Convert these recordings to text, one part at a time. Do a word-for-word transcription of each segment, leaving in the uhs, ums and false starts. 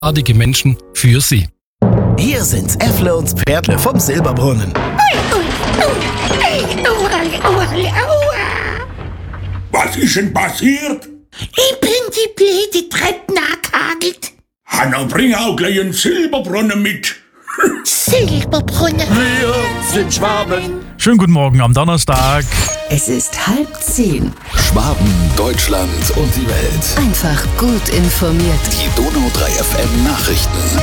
Artige Menschen für Sie. Hier sind's Äffle und Pferdle vom Silberbrunnen. Was ist denn passiert? Ich bin die blöde Treppe nachgehagelt. Hanna, bring auch gleich einen Silberbrunnen mit. Silberbrunnen. Wir sind Schwaben. Schönen guten Morgen am Donnerstag. Es ist halb zehn. Schwaben, Deutschland und die Welt. Einfach gut informiert. Die Donau drei F M Nachrichten.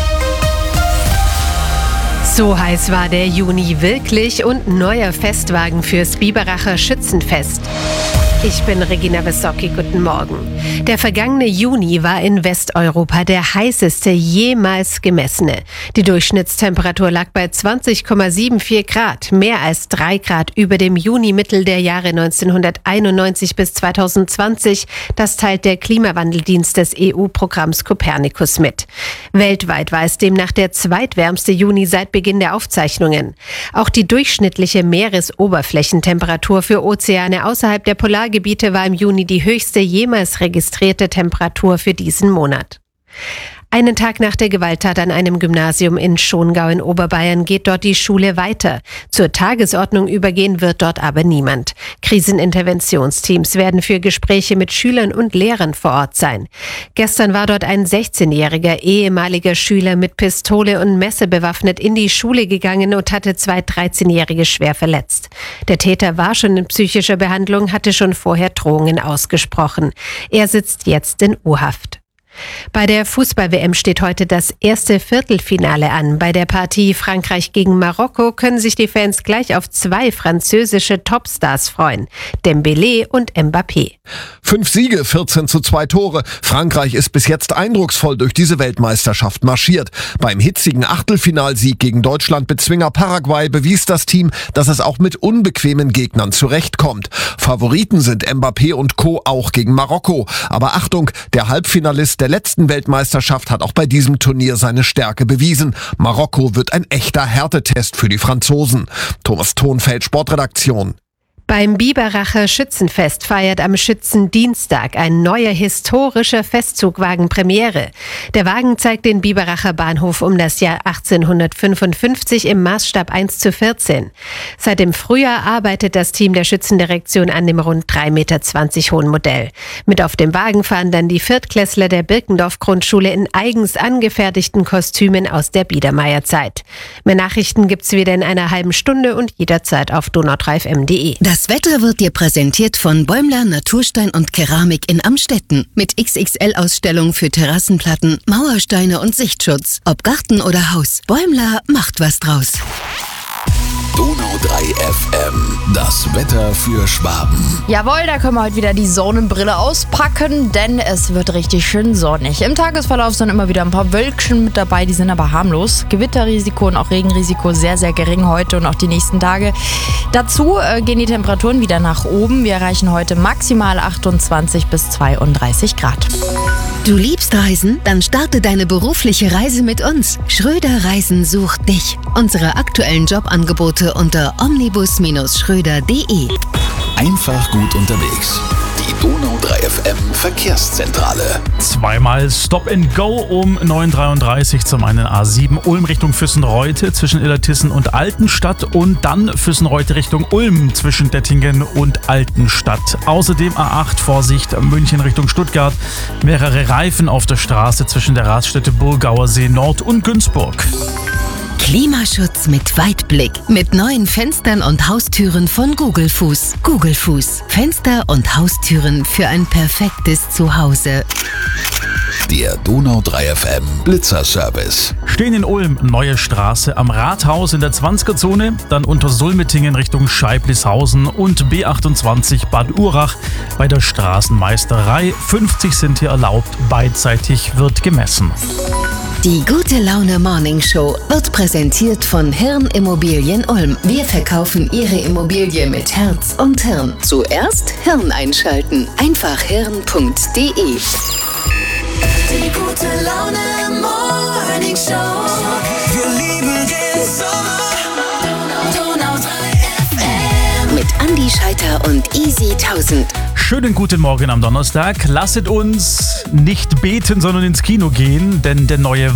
So heiß war der Juni wirklich und neuer Festwagen fürs Biberacher Schützenfest. Ich bin Regina Wissocki, guten Morgen. Der vergangene Juni war in Westeuropa der heißeste jemals gemessene. Die Durchschnittstemperatur lag bei zwanzig Komma vierundsiebzig Grad, mehr als drei Grad über dem Junimittel der Jahre neunzehnhunderteinundneunzig bis zweitausendzwanzig. Das teilt der Klimawandeldienst des E U-Programms Copernicus mit. Weltweit war es demnach der zweitwärmste Juni seit Beginn der Aufzeichnungen. Auch die durchschnittliche Meeresoberflächentemperatur für Ozeane außerhalb der Polargebiete war im Juni die höchste jemals registrierte Temperatur für diesen Monat. Einen Tag nach der Gewalttat an einem Gymnasium in Schongau in Oberbayern geht dort die Schule weiter. Zur Tagesordnung übergehen wird dort aber niemand. Kriseninterventionsteams werden für Gespräche mit Schülern und Lehrern vor Ort sein. Gestern war dort ein sechzehnjähriger ehemaliger Schüler mit Pistole und Messer bewaffnet in die Schule gegangen und hatte zwei dreizehnjährige schwer verletzt. Der Täter war schon in psychischer Behandlung, hatte schon vorher Drohungen ausgesprochen. Er sitzt jetzt in U-Haft. Bei der Fußball-W M steht heute das erste Viertelfinale an. Bei der Partie Frankreich gegen Marokko können sich die Fans gleich auf zwei französische Topstars freuen: Dembélé und Mbappé. Fünf Siege, vierzehn zu zwei Tore. Frankreich ist bis jetzt eindrucksvoll durch diese Weltmeisterschaft marschiert. Beim hitzigen Achtelfinalsieg gegen Deutschland Bezwinger Paraguay bewies das Team, dass es auch mit unbequemen Gegnern zurechtkommt. Favoriten sind Mbappé und Co. auch gegen Marokko. Aber Achtung, der Halbfinalist der letzten Weltmeisterschaft hat auch bei diesem Turnier seine Stärke bewiesen. Marokko wird ein echter Härtetest für die Franzosen. Thomas Thonfeld, Sportredaktion. Beim Biberacher Schützenfest feiert am Schützendienstag ein neuer historischer Festzugwagen Premiere. Der Wagen zeigt den Biberacher Bahnhof um das Jahr achtzehnhundertfünfundfünfzig im Maßstab eins zu vierzehn. Seit dem Frühjahr arbeitet das Team der Schützendirektion an dem rund drei Meter zwanzig hohen Modell. Mit auf dem Wagen fahren dann die Viertklässler der Birkendorf-Grundschule in eigens angefertigten Kostümen aus der Biedermeierzeit. Mehr Nachrichten gibt's wieder in einer halben Stunde und jederzeit auf donau drei f m punkt de. Das Wetter wird dir präsentiert von Bäumler Naturstein und Keramik in Amstetten. Mit X X L-Ausstellung für Terrassenplatten, Mauersteine und Sichtschutz. Ob Garten oder Haus, Bäumler macht was draus. Donau drei F M, das Wetter für Schwaben. Jawohl, da können wir heute wieder die Sonnenbrille auspacken, denn es wird richtig schön sonnig. Im Tagesverlauf sind immer wieder ein paar Wölkchen mit dabei, die sind aber harmlos. Gewitterrisiko und auch Regenrisiko sehr, sehr gering heute und auch die nächsten Tage. Dazu äh, gehen die Temperaturen wieder nach oben. Wir erreichen heute maximal achtundzwanzig bis zweiunddreißig Grad. Du liebst Reisen? Dann starte deine berufliche Reise mit uns. Schröder Reisen sucht dich. Unsere aktuellen Jobangebote unter omnibus Schröder punkt de. Einfach gut unterwegs. Die Donau drei F M Verkehrszentrale. Zweimal Stop and Go um neun Uhr dreiunddreißig. Zum einen A sieben Ulm Richtung Füssenreute zwischen Illertissen und Altenstadt und dann Füssenreute Richtung Ulm zwischen Dettingen und Altenstadt. Außerdem A acht Vorsicht München Richtung Stuttgart. Mehrere Reifen auf der Straße zwischen der Raststätte Burgauer See Nord und Günzburg. Klimaschutz mit Weitblick. Mit neuen Fenstern und Haustüren von Gugelfuß. Gugelfuß. Fenster und Haustüren für ein perfektes Zuhause. Der Donau drei F M Blitzerservice. Stehen in Ulm, neue Straße am Rathaus in der zwanziger-Zone, dann unter Sulmetingen Richtung Scheiblishausen und B achtundzwanzig Bad Urach bei der Straßenmeisterei. fünfzig sind hier erlaubt, beidseitig wird gemessen. Die Gute Laune Morning Show wird präsentiert von Hirn Immobilien Ulm. Wir verkaufen Ihre Immobilie mit Herz und Hirn. Zuerst Hirn einschalten. Einfach hirn punkt de. Die Gute Laune Morning Show. Wir lieben den Sommer. Donau drei F M. Mit Andi Scheiter und Easy tausend. schönen guten Morgen am Donnerstag. Lasset uns nicht beten, sondern ins Kino gehen, denn der neue